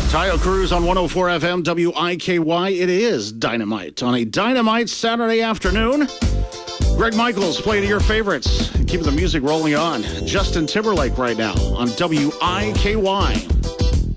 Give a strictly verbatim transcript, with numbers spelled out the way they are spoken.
Tayo Cruz on one oh four F M W I K Y. It is Dynamite on a Dynamite Saturday afternoon. Greg Michaels playing your favorites, keeping the music rolling on. Justin Timberlake right now on W I K Y.